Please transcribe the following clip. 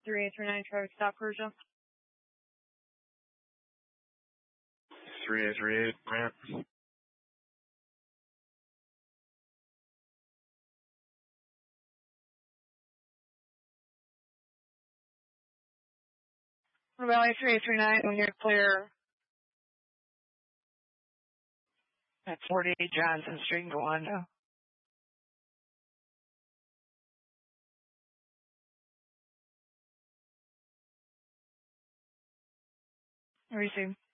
3839 traffic stop, Persia. 3838, Grant. Valley 3839, when you're clear. At 48 Johnson Street in Gowanda. Receive.